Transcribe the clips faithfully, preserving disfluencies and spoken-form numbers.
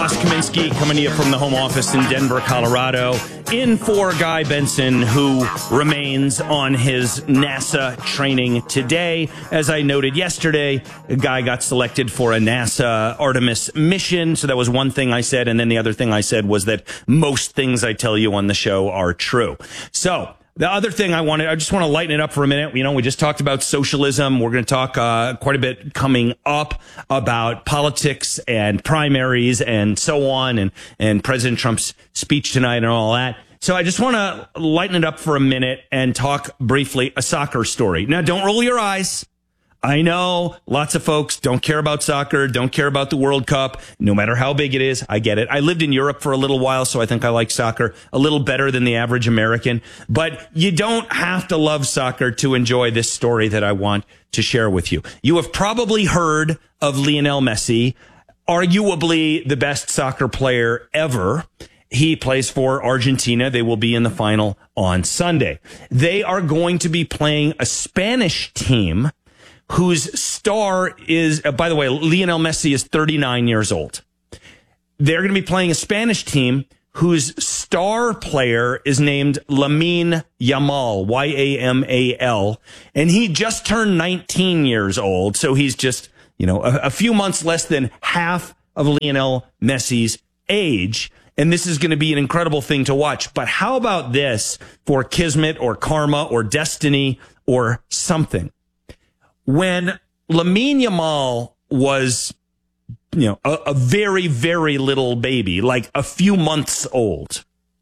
Ross Kaminsky coming to you from the home office in Denver, Colorado, in for Guy Benson, who remains on his NASA training today. As I noted yesterday, a guy got selected for a NASA Artemis mission. So that was one thing I said. And then the other thing I said was that most things I tell you on the show are true. So the other thing I wanted, I just want to lighten it up for a minute. You know, we just talked about socialism. We're going to talk uh, quite a bit coming up about politics and primaries and so on, and, and President Trump's speech tonight and all that. So I just want to lighten it up for a minute and talk briefly a soccer story. Now, don't roll your eyes. I know lots of folks don't care about soccer, don't care about the World Cup, no matter how big it is. I get it. I lived in Europe for a little while, so I think I like soccer a little better than the average American. But you don't have to love soccer to enjoy this story that I want to share with you. You have probably heard of Lionel Messi, arguably the best soccer player ever. He plays for Argentina. They will be in the final on Sunday. They are going to be playing a Spanish team whose star is, uh, by the way, Lionel Messi is thirty-nine years old. They're going to be playing a Spanish team whose star player is named Lamine Yamal, Y A M A L, and he just turned nineteen years old. So he's just, you know, a, a few months less than half of Lionel Messi's age. And this is going to be an incredible thing to watch. But how about this for kismet or karma or destiny or something? When Lamine Yamal was, you know, a, a very, very little baby, like a few months old,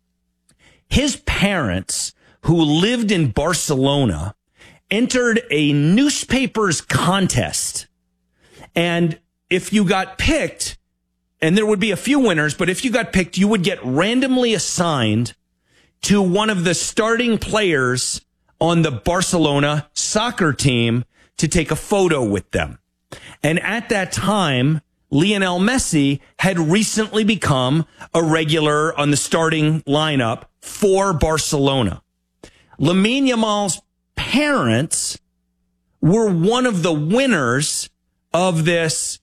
his parents, who lived in Barcelona, entered a newspaper's contest. And if you got picked, and there would be a few winners, but if you got picked, you would get randomly assigned to one of the starting players on the Barcelona soccer team to take a photo with them. And at that time, Lionel Messi had recently become a regular on the starting lineup for Barcelona. Lamine Yamal's parents were one of the winners of this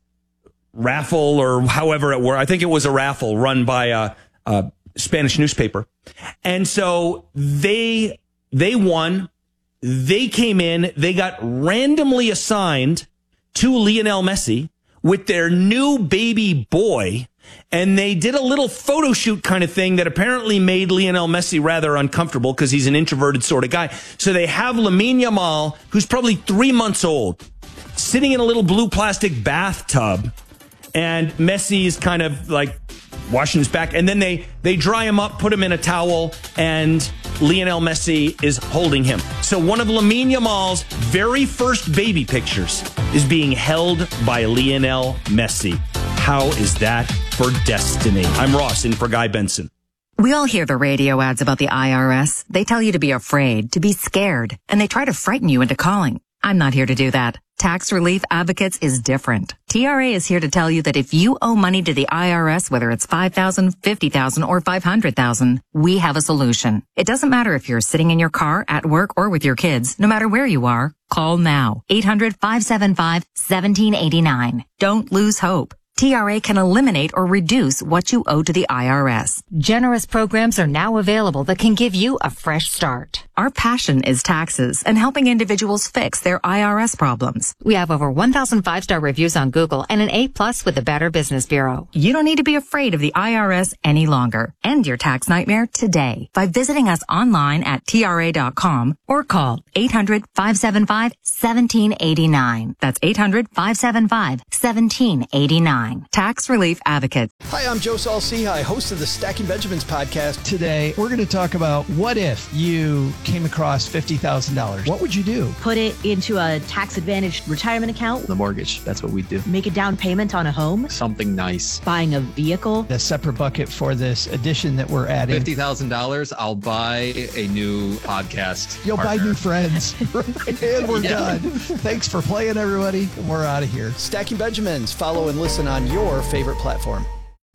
raffle, or however it were. I think it was a raffle run by a, a Spanish newspaper. And so they, they won. They came in, they got randomly assigned to Lionel Messi with their new baby boy, and they did a little photo shoot kind of thing that apparently made Lionel Messi rather uncomfortable because he's an introverted sort of guy. So they have Lamine Yamal, who's probably three months old, sitting in a little blue plastic bathtub, and Messi's kind of like washing his back, and then they, they dry him up, put him in a towel, and Lionel Messi is holding him. So one of Lamine Yamal's very first baby pictures is being held by Lionel Messi. How is that for destiny? I'm Ross, in for Guy Benson. We all hear the radio ads about the I R S. They tell you to be afraid, to be scared, and they try to frighten you into calling. I'm not here to do that. Tax Relief Advocates is different. T R A is here to tell you that if you owe money to the I R S, whether it's five thousand dollars, fifty thousand dollars, or five hundred thousand dollars, we have a solution. It doesn't matter if you're sitting in your car, at work, or with your kids. No matter where you are, call now. eight hundred, five seven five, one seven eight nine. Don't lose hope. T R A can eliminate or reduce what you owe to the I R S. Generous programs are now available that can give you a fresh start. Our passion is taxes and helping individuals fix their I R S problems. We have over one thousand five-star reviews on Google and an A plus with the Better Business Bureau. You don't need to be afraid of the I R S any longer. End your tax nightmare today by visiting us online at T R A dot com or call eight hundred, five seven five, one seven eight nine. That's eight hundred, five seven five, one seven eight nine. Tax Relief Advocate. Hi, I'm Joe Saul-Sehy, host of the Stacking Benjamins podcast. Today, we're going to talk about what if you came across fifty thousand dollars? What would you do? Put it into a tax-advantaged retirement account. The mortgage, that's what we do. Make a down payment on a home. Something nice. Buying a vehicle. A separate bucket for this addition that we're adding. fifty thousand dollars, I'll buy a new podcast You'll partner. buy new friends. And we're Yeah. done. Thanks for playing, everybody. We're out of here. Stacking Benjamins. Follow and listen on your favorite platform.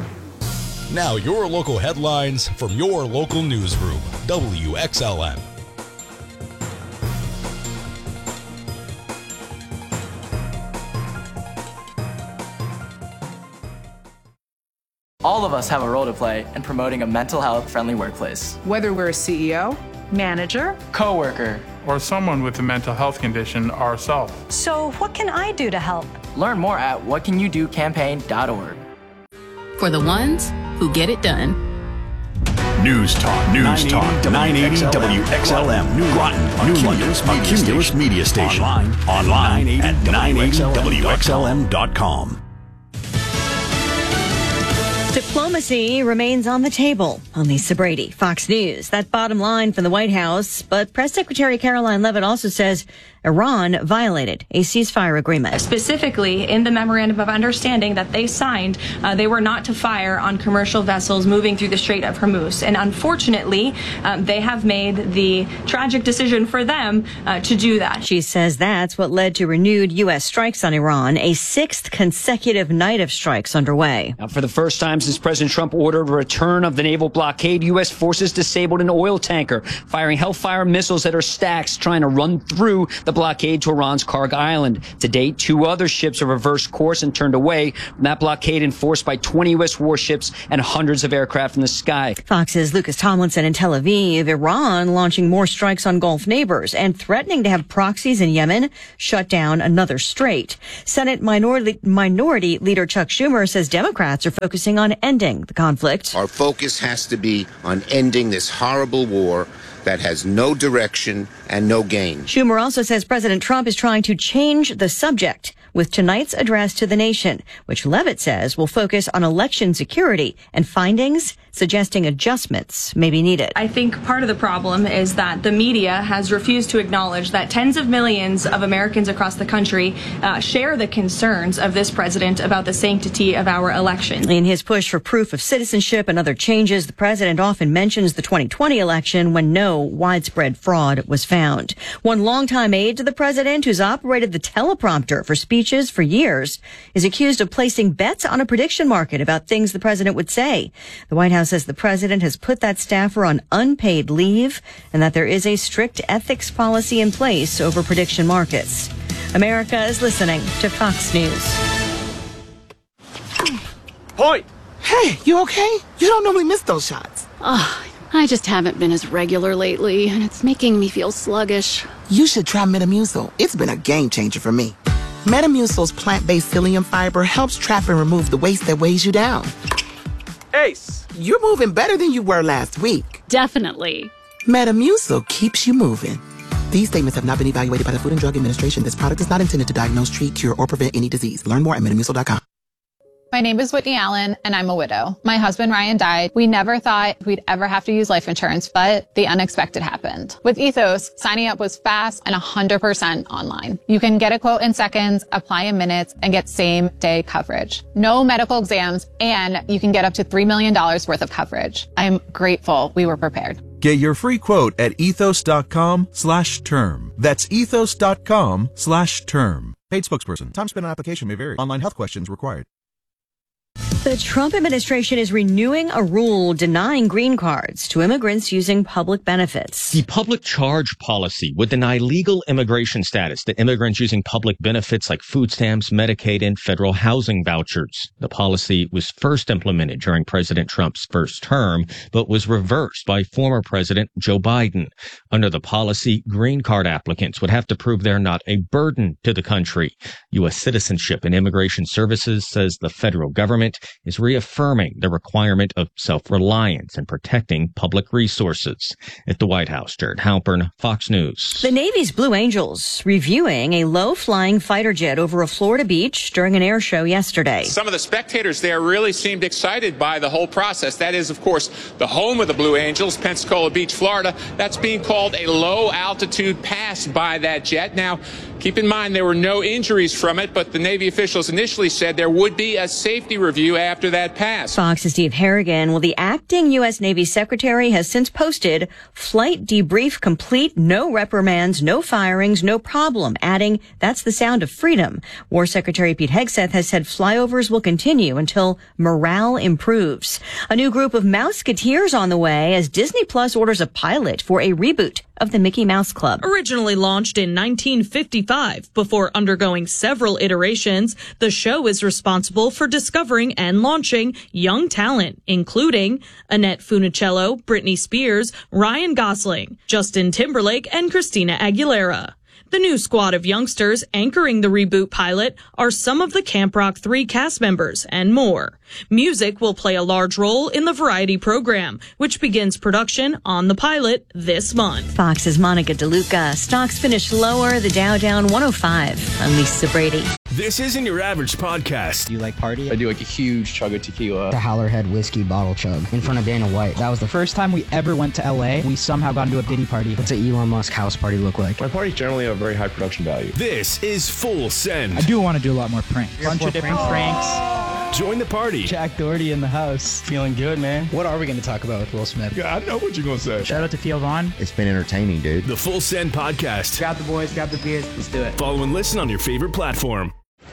Now your local headlines from your local newsroom. W X L N. All of us have a role to play in promoting a mental health friendly workplace. Whether we're a C E O, manager, coworker, or someone with a mental health condition ourselves. So what can I do to help? Learn more at what can you do campaign dot org. For the ones who get it done. News Talk, News Talk, nine eighty W X L M, Groton, New London's Cumulus Media Station. Online, online at nine eighty W X L M dot com. Diplomacy remains on the table. I'm Lisa Brady, Fox News. That bottom line from the White House. But Press Secretary Caroline Leavitt also says Iran violated a ceasefire agreement. Specifically, in the memorandum of understanding that they signed, uh, they were not to fire on commercial vessels moving through the Strait of Hormuz. And unfortunately, um, they have made the tragic decision for them uh, to do that. She says that's what led to renewed U S strikes on Iran, a sixth consecutive night of strikes underway. Now, for the first time since President Trump ordered a return of the naval blockade, U S forces disabled an oil tanker, firing Hellfire missiles at her stacks, trying to run through the blockade to Iran's Karg Island. To date, two other ships have reversed course and turned away from that blockade enforced by twenty U S warships and hundreds of aircraft in the sky. Fox's Lucas Tomlinson in Tel Aviv. Iran launching more strikes on Gulf neighbors and threatening to have proxies in Yemen shut down another strait. Senate Minority, Minority Leader Chuck Schumer says Democrats are focusing on ending the conflict. Our focus has to be on ending this horrible war that has no direction and no gain. Schumer also says President Trump is trying to change the subject with tonight's address to the nation, which Leavitt says will focus on election security and findings suggesting adjustments may be needed. I think part of the problem is that the media has refused to acknowledge that tens of millions of Americans across the country uh, share the concerns of this president about the sanctity of our election. In his push for proof of citizenship and other changes, the president often mentions the twenty twenty election when no widespread fraud was found. One longtime aide to the president, who's operated the teleprompter for speeches for years, is accused of placing bets on a prediction market about things the president would say. The White House says the president has put that staffer on unpaid leave and that there is a strict ethics policy in place over prediction markets. America is listening to Fox News. Point! Hey, you okay? You don't normally miss those shots. Oh, I just haven't been as regular lately, and it's making me feel sluggish. You should try Metamucil. It's been a game changer for me. Metamucil's plant-based psyllium fiber helps trap and remove the waste that weighs you down. Ace, you're moving better than you were last week. Definitely. Metamucil keeps you moving. These statements have not been evaluated by the Food and Drug Administration. This product is not intended to diagnose, treat, cure, or prevent any disease. Learn more at metamucil dot com. My name is Whitney Allen, and I'm a widow. My husband, Ryan, died. We never thought we'd ever have to use life insurance, but the unexpected happened. With Ethos, signing up was fast and one hundred percent online. You can get a quote in seconds, apply in minutes, and get same-day coverage. No medical exams, and you can get up to three million dollars worth of coverage. I'm grateful we were prepared. Get your free quote at ethos.com slash term. That's ethos.com slash term. Paid spokesperson. Time spent on application may vary. Online health questions required. The Trump administration is renewing a rule denying green cards to immigrants using public benefits. The public charge policy would deny legal immigration status to immigrants using public benefits like food stamps, Medicaid, and federal housing vouchers. The policy was first implemented during President Trump's first term, but was reversed by former President Joe Biden. Under the policy, green card applicants would have to prove they're not a burden to the country. U S Citizenship and Immigration Services says the federal government is reaffirming the requirement of self-reliance and protecting public resources. At the White House, Jared Halpern, Fox News. The Navy's Blue Angels reviewing a low-flying fighter jet over a Florida beach during an air show yesterday. Some of the spectators there really seemed excited by the whole process. That is, of course, the home of the Blue Angels, Pensacola Beach, Florida. That's being called a low-altitude pass by that jet. Now, keep in mind there were no injuries from it, but the Navy officials initially said there would be a safety review after that pass. Fox's Steve Harrigan. Well, the acting U S Navy Secretary has since posted flight debrief complete, no reprimands, no firings, no problem, adding that's the sound of freedom. War Secretary Pete Hegseth has said flyovers will continue until morale improves. A new group of Mouseketeers on the way as Disney Plus orders a pilot for a reboot of the Mickey Mouse Club. Originally launched in nineteen fifty-five, before undergoing several iterations, the show is responsible for discovering and launching young talent, including Annette Funicello, Britney Spears, Ryan Gosling, Justin Timberlake, and Christina Aguilera. The new squad of youngsters anchoring the reboot pilot are some of the Camp Rock three cast members and more. Music will play a large role in the variety program, which begins production on the pilot this month. Fox's Monica DeLuca. Stocks finished lower, the Dow down one oh five. I'm Lisa Brady. This isn't your average podcast. You like party? I do like a huge chug of tequila. The Howlerhead whiskey bottle chug in front of Dana White. That was the first time we ever went to L A. We somehow got into a Diddy party. What's an Elon Musk house party look like? My parties generally have very high production value. This is Full Send. I do want to do a lot more pranks. A bunch of different pranks. Join the party. Jack Doherty in the house. Feeling good, man. What are we going to talk about with Will Smith? Yeah, I know what you're going to say. Shout out to Theo Vaughn. It's been entertaining, dude. The Full Send podcast. Grab the boys, grab the beers. Let's do it. Follow and listen on your favorite platform.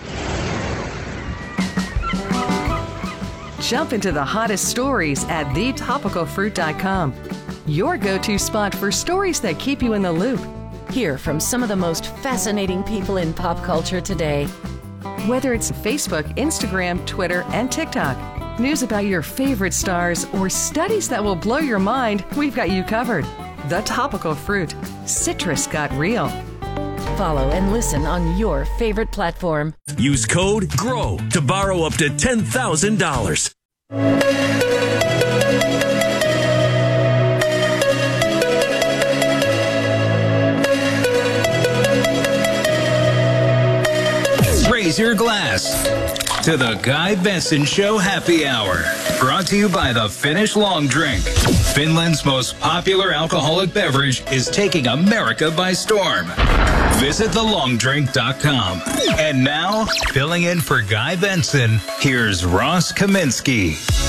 Jump into the hottest stories at the topical fruit dot com. Your go-to spot for stories that keep you in the loop. Hear from some of the most fascinating people in pop culture today. Whether it's Facebook, Instagram, Twitter, and TikTok, news about your favorite stars, or studies that will blow your mind, we've got you covered. The Topical Fruit. Citrus got real. Follow and listen on your favorite platform. Use code GROW to borrow up to ten thousand dollars. Raise your glass to the Guy Benson Show Happy Hour. Brought to you by the Finnish Long Drink. Finland's most popular alcoholic beverage is taking America by storm. Visit the long drink dot com. And now, filling in for Guy Benson, here's Ross Kaminsky.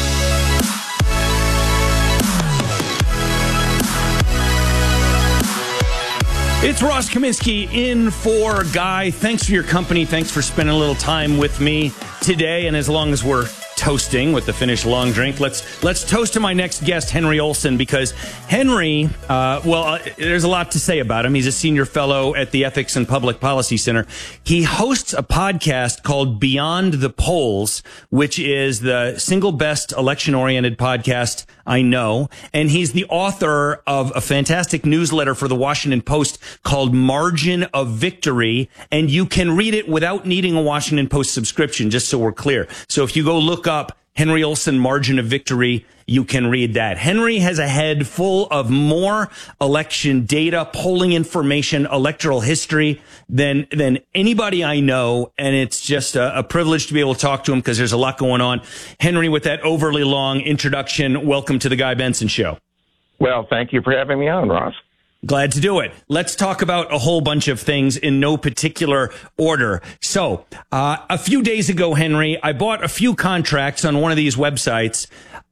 It's Ross Kaminsky in for Guy. Thanks for your company. Thanks for spending a little time with me today. And as long as we're toasting with the Finnish long drink, let's let's toast to my next guest, Henry Olsen, because Henry, uh, well, uh, there's a lot to say about him. He's a senior fellow at the Ethics and Public Policy Center. He hosts a podcast called Beyond the Polls, which is the single best election-oriented podcast I know. And he's the author of a fantastic newsletter for the Washington Post called Margin of Victory. And you can read it without needing a Washington Post subscription, just so we're clear. So if you go look up Henry Olsen Margin of Victory, you can read that. Henry has a head full of more election data, polling information, electoral history than than anybody I know, and it's just a, a privilege to be able to talk to him because there's a lot going on. Henry, with that overly long introduction, welcome to the Guy Benson Show. Well, thank you for having me on, Ross. Glad to do it. Let's talk about a whole bunch of things in no particular order. So, uh, a few days ago, Henry, I bought a few contracts on one of these websites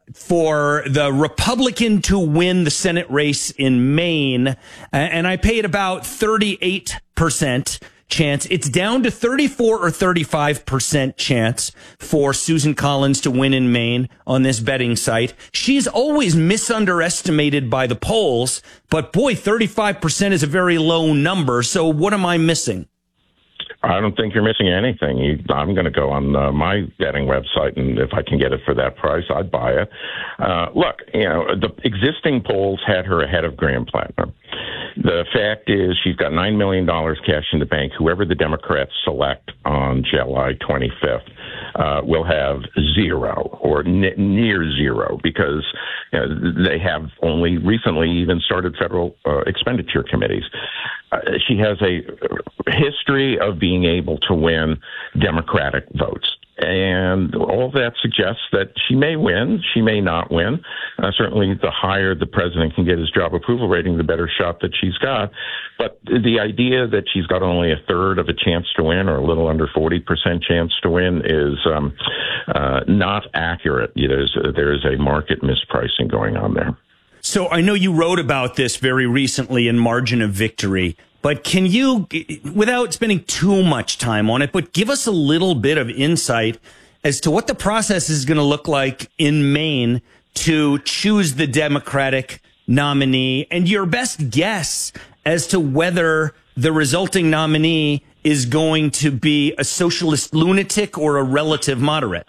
for the Republican to win the Senate race in Maine, and I paid about thirty-eight percent chance. It's down to thirty-four or thirty-five percent chance for Susan Collins to win in Maine on this betting site. She's always misunderestimated by the polls, but boy, thirty-five percent is a very low number. So what am I missing? I don't think you're missing anything. You, I'm going to go on uh, my betting website, and if I can get it for that price, I'd buy it. Uh, look, you know, the existing polls had her ahead of Graham Plattner. The fact is she's got nine million dollars cash in the bank. Whoever the Democrats select on July twenty-fifth uh, will have zero or n- near zero because you know, they have only recently even started federal uh, expenditure committees. Uh, she has a history of being able to win Democratic votes. And all that suggests that she may win, she may not win. Uh, certainly, the higher the president can get his job approval rating, the better shot that she's got. But the idea that she's got only a third of a chance to win or a little under forty percent chance to win is um, uh, not accurate. There's, there's a market mispricing going on there. So I know you wrote about this very recently in Margin of Victory. But can you, without spending too much time on it, but give us a little bit of insight as to what the process is going to look like in Maine to choose the Democratic nominee, and your best guess as to whether the resulting nominee is going to be a socialist lunatic or a relative moderate?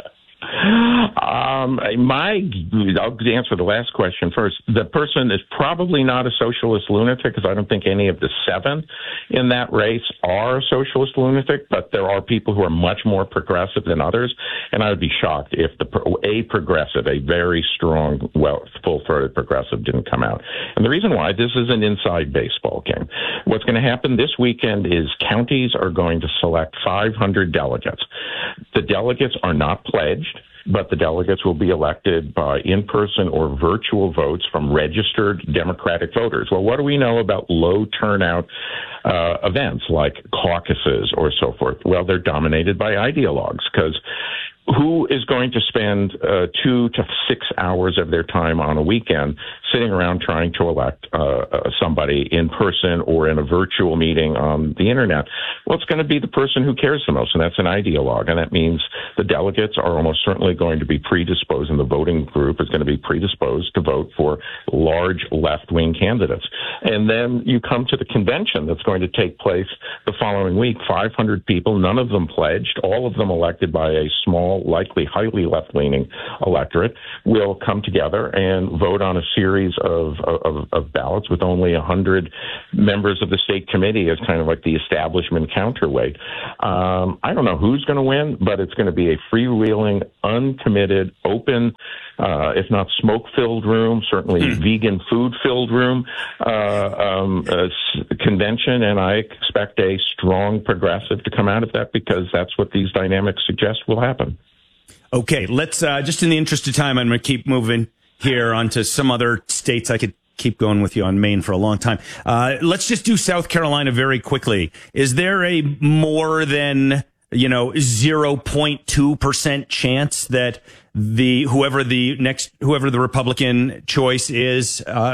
Um, my, I'll answer the last question first. The person is probably not a socialist lunatic because I don't think any of the seven in that race are a socialist lunatic, but there are people who are much more progressive than others. And I would be shocked if the a progressive, a very strong, well, full-throated progressive didn't come out. And the reason why, this is an inside baseball game. What's going to happen this weekend is counties are going to select five hundred delegates. The delegates are not pledged, but the delegates will be elected by in-person or virtual votes from registered Democratic voters. Well, what do we know about low turnout uh, events like caucuses or so forth? Well, they're dominated by ideologues, because who is going to spend uh, two to six hours of their time on a weekend sitting around trying to elect uh, uh, somebody in person or in a virtual meeting on the internet? Well, it's going to be the person who cares the most, and that's an ideologue. And that means the delegates are almost certainly going to be predisposed, and the voting group is going to be predisposed to vote for large left-wing candidates. And then you come to the convention that's going to take place the following week. five hundred people, none of them pledged, all of them elected by a small, likely highly left-leaning electorate, will come together and vote on a series of, of, of ballots with only one hundred members of the state committee as kind of like the establishment counterweight. Um, I don't know who's going to win, but it's going to be a freewheeling, uncommitted, open, uh, if not smoke-filled room, certainly mm. vegan food-filled room uh, um, uh, convention, and I expect a strong progressive to come out of that because that's what these dynamics suggest will happen. Okay, let's, uh, just in the interest of time, I'm going to keep moving here onto some other states. I could keep going with you on Maine for a long time. Uh, let's just do South Carolina very quickly. Is there a more than, you know, zero point two percent chance that the, whoever the next, whoever the Republican choice is, uh,